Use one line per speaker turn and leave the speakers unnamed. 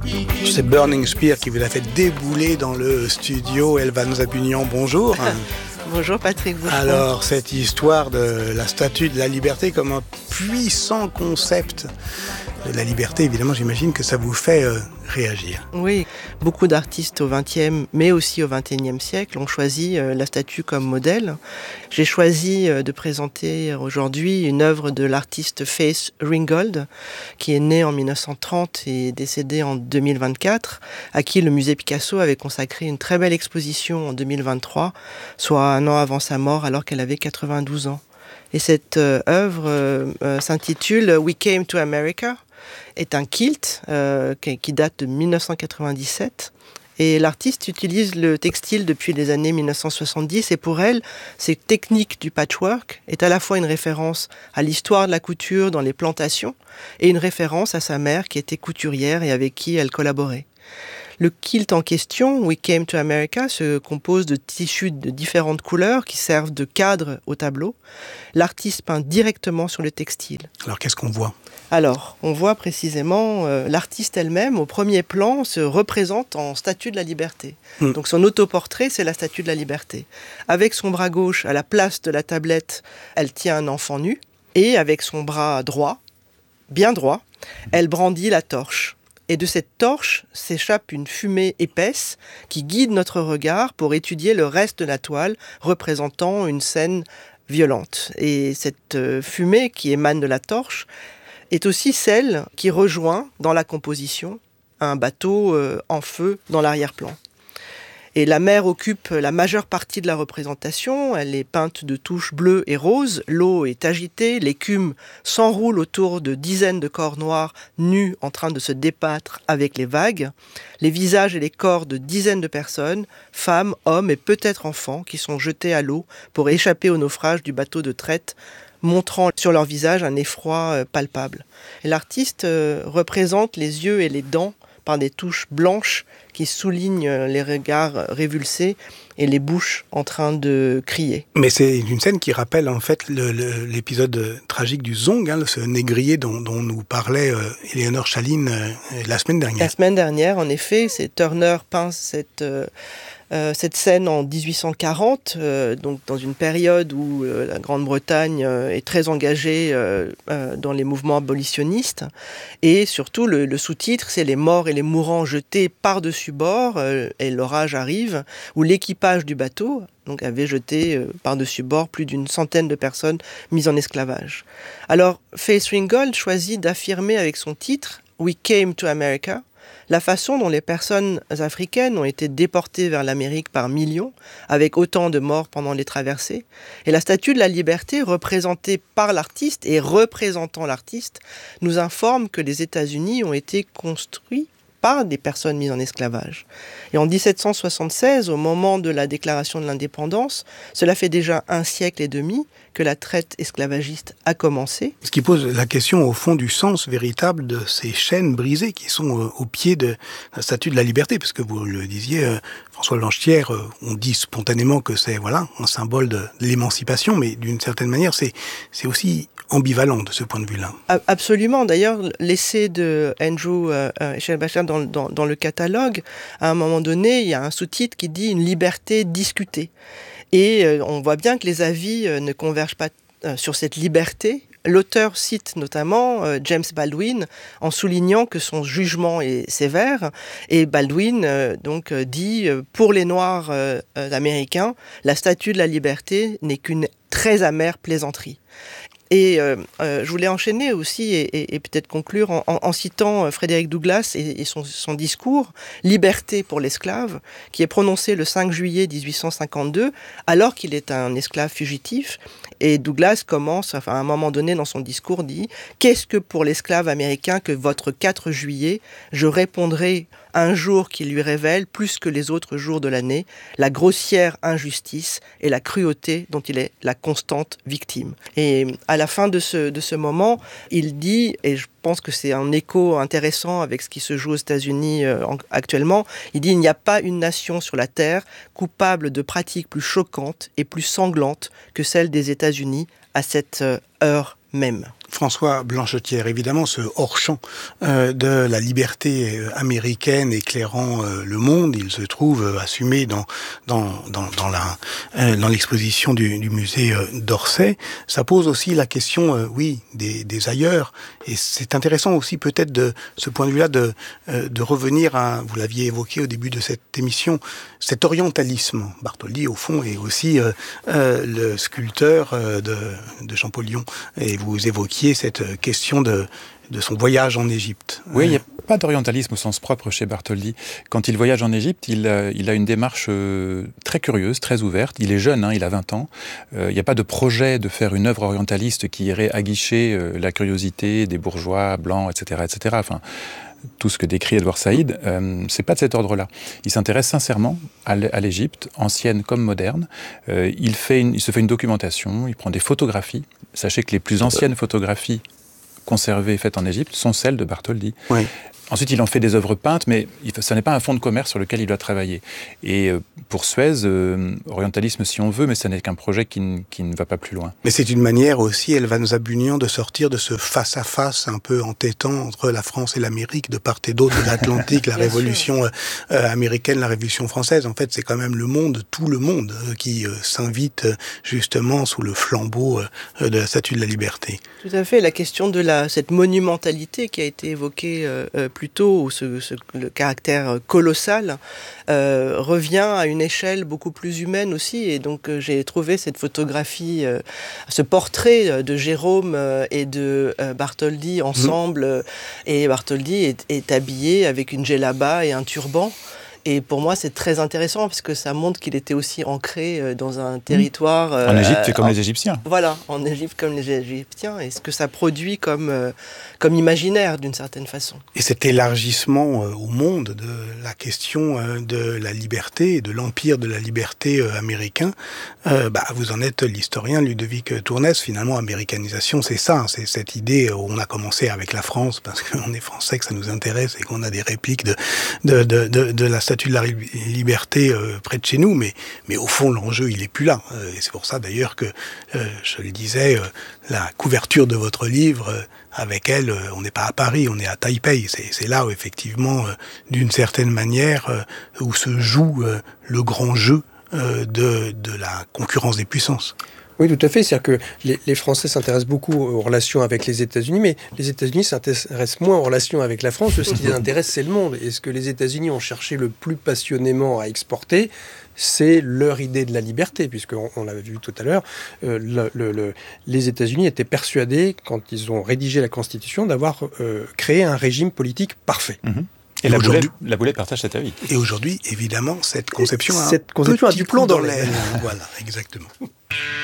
C'est Burning Spear qui vous a fait débouler dans le studio. Elva Nzapunian, bonjour.
Bonjour Patrick Boucheron.
Alors, cette histoire de la statue de la liberté comme un puissant concept de la liberté, évidemment, j'imagine que ça vous fait réagir.
Oui, beaucoup d'artistes au XXe, mais aussi au XXIe siècle ont choisi la statue comme modèle. J'ai choisi de présenter aujourd'hui une œuvre de l'artiste Faith Ringgold, qui est née en 1930 et décédée en 2024, à qui le musée Picasso avait consacré une très belle exposition en 2023, soit un an avant sa mort, alors qu'elle avait 92 ans. Et cette œuvre s'intitule « We Came to America », est un kilt qui date de 1997. Et l'artiste utilise le textile depuis les années 1970 et pour elle, cette technique du patchwork est à la fois une référence à l'histoire de la couture dans les plantations et une référence à sa mère qui était couturière et avec qui elle collaborait. Le kilt en question, We Came to America, se compose de tissus de différentes couleurs qui servent de cadre au tableau. L'artiste peint directement sur le textile.
Alors, qu'est-ce qu'on voit ?
Alors, on voit précisément l'artiste elle-même, au premier plan, se représente en statue de la liberté. Donc son autoportrait, c'est la statue de la liberté. Avec son bras gauche, à la place de la tablette, elle tient un enfant nu. Et avec son bras droit, bien droit, elle brandit la torche. Et de cette torche s'échappe une fumée épaisse qui guide notre regard pour étudier le reste de la toile représentant une scène violente. Et cette fumée qui émane de la torche est aussi celle qui rejoint dans la composition un bateau en feu dans l'arrière-plan. Et la mer occupe la majeure partie de la représentation, elle est peinte de touches bleues et roses, l'eau est agitée, l'écume s'enroule autour de dizaines de corps noirs nus en train de se débattre avec les vagues, les visages et les corps de dizaines de personnes, femmes, hommes et peut-être enfants, qui sont jetés à l'eau pour échapper au naufrage du bateau de traite, montrant sur leur visage un effroi palpable. Et l'artiste représente les yeux et les dents par des touches blanches qui soulignent les regards révulsés et les bouches en train de crier.
Mais c'est une scène qui rappelle en fait l'épisode tragique du Zong, ce négrier dont nous parlait Éléonore Chaline la semaine dernière.
La semaine dernière, en effet, c'est Turner peint cette scène en 1840, donc dans une période où la Grande-Bretagne est très engagée dans les mouvements abolitionnistes. Et surtout, le sous-titre, c'est « Les morts et les mourants jetés par-dessus bord », et l'orage arrive, où l'équipage du bateau donc avait jeté par-dessus bord plus d'une centaine de personnes mises en esclavage. Alors, Faith Ringgold choisit d'affirmer avec son titre « We came to America », la façon dont les personnes africaines ont été déportées vers l'Amérique par millions, avec autant de morts pendant les traversées. Et la statue de la liberté, représentée par l'artiste et représentant l'artiste, nous informe que les États-Unis ont été construits par des personnes mises en esclavage. Et en 1776, au moment de la déclaration de l'indépendance, cela fait déjà 1 siècle et demi que la traite esclavagiste a commencé.
Ce qui pose la question au fond du sens véritable de ces chaînes brisées qui sont au pied de la statue de la liberté, parce que vous le disiez, François Blanchetière, on dit spontanément que c'est un symbole de l'émancipation, mais d'une certaine manière, c'est aussi ambivalent de ce point de vue-là.
Absolument. D'ailleurs, l'essai de Andrew Eschenbacher dans le catalogue, à un moment donné, il y a un sous-titre qui dit « Une liberté discutée ». Et on voit bien que les avis ne convergent pas sur cette liberté. L'auteur cite notamment James Baldwin en soulignant que son jugement est sévère. Et Baldwin dit « Pour les Noirs américains, la statue de la liberté n'est qu'une très amère plaisanterie ». Et je voulais enchaîner aussi et peut-être conclure en citant Frédéric Douglass et son discours « Liberté pour l'esclave » qui est prononcé le 5 juillet 1852 alors qu'il est un esclave fugitif. Et Douglass commence, à un moment donné dans son discours, dit « Qu'est-ce que pour l'esclave américain que votre 4 juillet ? Je répondrai un jour qui lui révèle, plus que les autres jours de l'année, la grossière injustice et la cruauté dont il est la constante victime. » Et à la fin de ce moment, il dit, et je pense que c'est un écho intéressant avec ce qui se joue aux États-Unis actuellement, il dit « Il n'y a pas une nation sur la terre coupable de pratiques plus choquantes et plus sanglantes que celle des États-Unis à cette heure même. »
François Blanchetière, évidemment, ce hors-champ de la liberté américaine éclairant le monde, il se trouve assumé dans l'exposition du musée d'Orsay. Ça pose aussi la question, des ailleurs. Et c'est intéressant aussi peut-être de ce point de vue-là de revenir à, vous l'aviez évoqué au début de cette émission, cet orientalisme. Bartholdi, au fond, est aussi le sculpteur de Champollion. Et vous évoquiez cette question de son voyage en Égypte.
Oui, il n'y a pas d'orientalisme au sens propre chez Bartholdi. Quand il voyage en Égypte, il a une démarche très curieuse, très ouverte. Il est jeune, il a 20 ans. Il n'y a pas de projet de faire une œuvre orientaliste qui irait aguicher la curiosité des bourgeois blancs, etc., etc. Enfin, tout ce que décrit Edward Said, c'est pas de cet ordre-là. Il s'intéresse sincèrement à l'Égypte, ancienne comme moderne. Il se fait une documentation, il prend des photographies. Sachez que les plus anciennes photographies conservées, faites en Égypte, sont celles de Bartholdi.
Oui.
Ensuite, il en fait des œuvres peintes, mais ça n'est pas un fonds de commerce sur lequel il doit travailler. Et pour Suez, orientalisme si on veut, mais ça n'est qu'un projet qui ne va pas plus loin.
Mais c'est une manière aussi, Elvan Zabunian, de sortir de ce face-à-face un peu entêtant entre la France et l'Amérique, de part et d'autre de l'Atlantique, la révolution américaine, la révolution française. En fait, c'est quand même le monde, tout le monde, qui s'invite justement sous le flambeau de la Statue de la Liberté.
Tout à fait, la question de cette monumentalité qui a été évoquée plus tôt, où le caractère colossal revient à une échelle beaucoup plus humaine aussi. Et donc j'ai trouvé cette photographie, ce portrait de Jérôme et de Bartholdi ensemble. Et Bartholdi est habillé avec une djellaba et un turban. Et pour moi, c'est très intéressant parce que ça montre qu'il était aussi ancré dans un territoire...
en Égypte, c'est comme les Égyptiens.
Voilà, en Égypte comme les Égyptiens. Et ce que ça produit comme imaginaire, d'une certaine façon.
Et cet élargissement au monde de la question de la liberté et de l'empire de la liberté américain, vous en êtes l'historien Ludovic Tournès. Finalement, américanisation, c'est ça. C'est cette idée où on a commencé avec la France, parce qu'on est français, que ça nous intéresse et qu'on a des répliques de la Statue de la Liberté près de chez nous, mais au fond l'enjeu il est plus là, et c'est pour ça d'ailleurs que je le disais, la couverture de votre livre, avec elle, on n'est pas à Paris, on est à Taipei, c'est là où effectivement d'une certaine manière où se joue le grand jeu de la concurrence des puissances.
Oui, tout à fait. C'est-à-dire que les Français s'intéressent beaucoup aux relations avec les États-Unis, mais les États-Unis s'intéressent moins aux relations avec la France. Ce qui les intéresse, c'est le monde. Et ce que les États-Unis ont cherché le plus passionnément à exporter, c'est leur idée de la liberté, puisqu'on l'avait vu tout à l'heure, les États-Unis étaient persuadés, quand ils ont rédigé la Constitution, d'avoir créé un régime politique parfait.
Mm-hmm. Et la Boulette partage cet avis.
Et aujourd'hui, évidemment, cette conception
a du plomb dans l'aile.
Voilà, exactement.